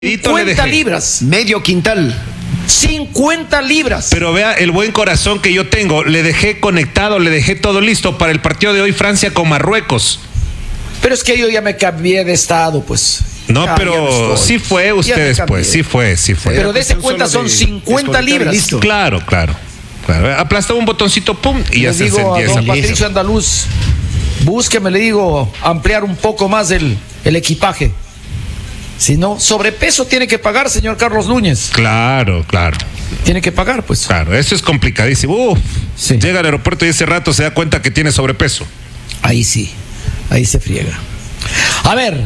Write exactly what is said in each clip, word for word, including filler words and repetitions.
cincuenta libras. Medio quintal. cincuenta libras. Pero vea el buen corazón que yo tengo. Le dejé conectado, le dejé todo listo para el partido de hoy, Francia con Marruecos. Pero es que yo ya me cambié de estado, pues. No, ya, pero ya sí fue usted después, sí fue, sí fue. Pero de ese cuenta son cincuenta libras. Listo. Claro, claro, claro. Aplastaba un botoncito, pum, y ya se digo sentía a don esa Patricio Andaluz, búsqueme, le digo, ampliar un poco más el, el equipaje. Si no, sobrepeso tiene que pagar, señor Carlos Núñez. Claro, claro. Tiene que pagar, pues. Claro, eso es complicadísimo. Uf, sí. Llega al aeropuerto y ese rato se da cuenta que tiene sobrepeso. Ahí sí, ahí se friega. A ver,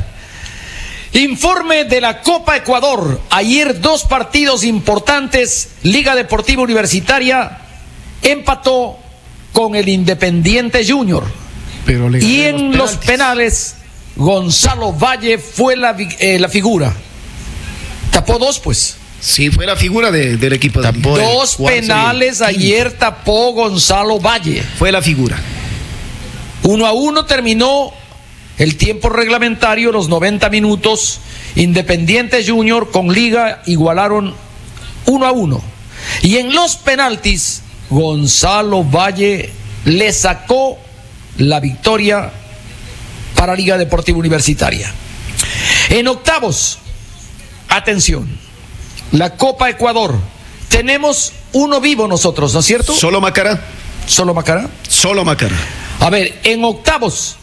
informe de la Copa Ecuador. Ayer dos partidos importantes. Liga Deportiva Universitaria empató con el Independiente Junior. Pero le y en los, los penales, Gonzalo Valle fue la, eh, la figura. Tapó dos, pues. Sí, fue la figura de, del equipo de tapó Dos penales ayer tapó Gonzalo Valle. Fue la figura. Uno a uno terminó el tiempo reglamentario, los noventa minutos. Independiente Junior con Liga igualaron uno a uno. Y en los penaltis, Gonzalo Valle le sacó la victoria para Liga Deportiva Universitaria. En octavos, atención, la Copa Ecuador. Tenemos uno vivo nosotros, ¿no es cierto? Solo Macará. ¿Solo Macará? Solo Macará. A ver, en octavos,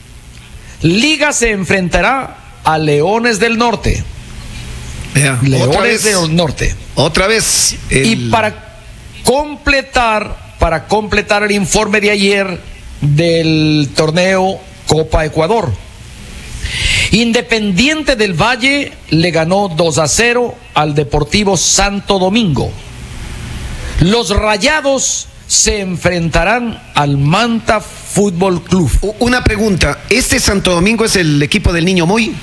Liga se enfrentará a Leones del Norte. Vea, Leones del Norte. Otra vez. El... Y para completar, para completar el informe de ayer del torneo Copa Ecuador, Independiente del Valle le ganó dos a cero al Deportivo Santo Domingo. Los Rayados se enfrentarán al Manta Fútbol Club. Una pregunta, ¿este Santo Domingo es el equipo del Niño Moy?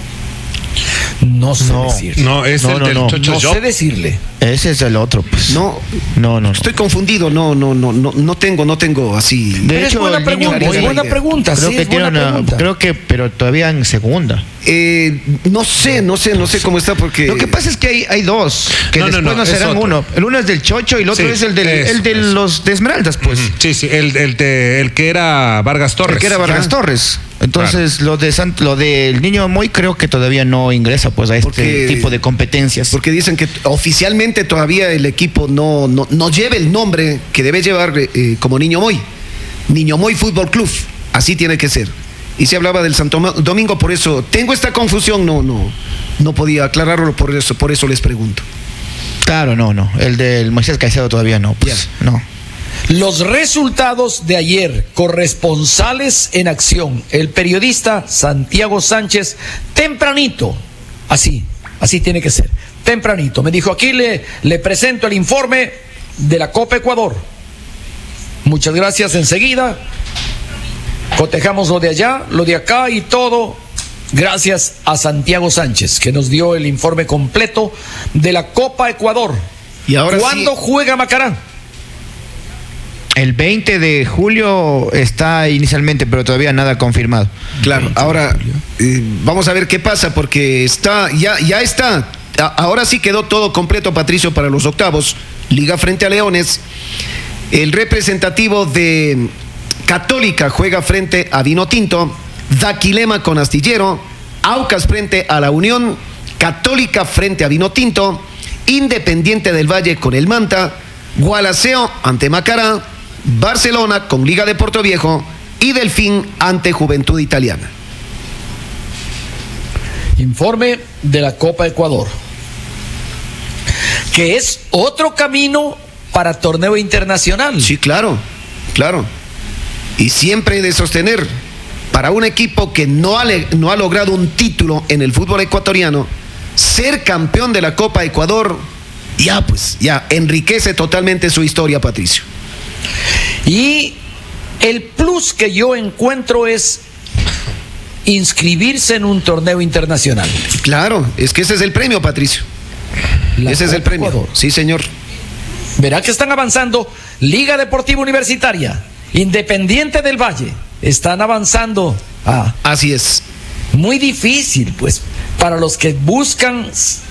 No sé no, decirle. No, es no, el no, del no, Chocho no Job. sé decirle. Ese es el otro, pues. No, no, no. Estoy confundido, no, no, no, no, no tengo, no tengo así. De pero hecho, es buena pregunta, es buena pregunta. Creo sí, que es tiene buena una, pregunta. creo que, pero todavía en segunda. Eh, no sé, no sé, no sé cómo está porque. Lo que pasa es que hay, hay dos, que no, después no, no, no serán uno. El uno es del Chocho y el otro sí, es el, del, eso, el de eso. los de Esmeraldas, pues. Uh-huh. Sí, sí, el, el, de, el que era Vargas Torres. El que era Vargas ya. Torres. Entonces, claro. lo de Sant, lo del Niño Moy creo que todavía no ingresa pues a este porque, tipo de competencias. Porque dicen que oficialmente todavía el equipo no, no, no lleva el nombre que debe llevar eh, como Niño Moy. Niño Moy Fútbol Club. Así tiene que ser. Y se hablaba del Santo Domingo, por eso tengo esta confusión, no, no, no podía aclararlo, por eso, por eso les pregunto. Claro, no, no. El del Moisés Caicedo todavía no, pues, yeah. no. Los resultados de ayer, corresponsales en acción, el periodista Santiago Sánchez, tempranito, así, así tiene que ser, tempranito, me dijo, aquí le, le presento el informe de la Copa Ecuador. Muchas gracias, enseguida, cotejamos lo de allá, lo de acá y todo, gracias a Santiago Sánchez, que nos dio el informe completo de la Copa Ecuador. Y ahora ¿Cuándo sí... juega Macará? El veinte de julio está inicialmente, pero todavía nada confirmado. Claro, ahora eh, vamos a ver qué pasa, porque está, ya, ya está, a, ahora sí quedó todo completo, Patricio, para los octavos. Liga frente a Leones. El representativo de Católica juega frente a Vinotinto. Daquilema con Astillero. Aucas frente a la Unión. Católica frente a Vinotinto. Independiente del Valle con el Manta. Gualaceo ante Macará. Barcelona con Liga de Puerto Viejo y Delfín ante Juventud Italiana. Informe de la Copa Ecuador, que es otro camino para torneo internacional. Sí, claro, claro. Y siempre de sostener, para un equipo que no ha, no ha logrado un título en el fútbol ecuatoriano, ser campeón de la Copa Ecuador, ya pues, ya enriquece totalmente su historia, Patricio. Y el plus que yo encuentro es inscribirse en un torneo internacional. Claro, es que ese es el premio, Patricio. La ese Copa es el premio. Ecuador. Sí, señor. Verá que están avanzando Liga Deportiva Universitaria, Independiente del Valle, están avanzando. Ah, así es. Muy difícil, pues, para los que buscan